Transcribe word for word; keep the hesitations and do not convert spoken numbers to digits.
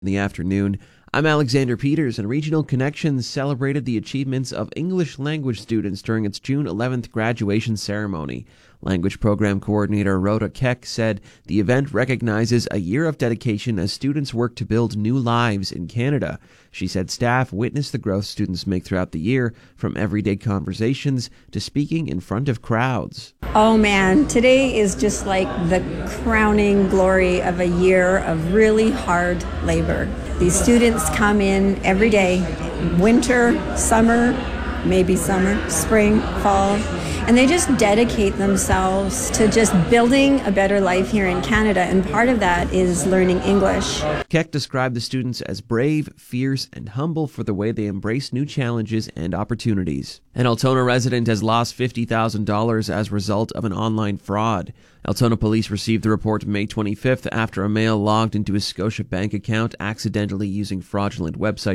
In the afternoon, I'm Alexander Peters, and Regional Connections celebrated the achievements of English language students during its June eleventh graduation ceremony. Language Program Coordinator Rhoda Keck said the event recognizes a year of dedication as students work to build new lives in Canada. She said staff witnessed the growth students make throughout the year, from everyday conversations to speaking in front of crowds. Oh man, today is just like the crowning glory of a year of really hard labor. These students come in every day, winter, summer, maybe summer, spring, fall, and they just dedicate themselves to just building a better life here in Canada, and part of that is learning English. Keck described the students as brave, fierce, and humble for the way they embrace new challenges and opportunities. An Altona resident has lost fifty thousand dollars as a result of an online fraud. Altona police received the report May twenty-fifth after a male logged into his Scotia bank account accidentally using fraudulent website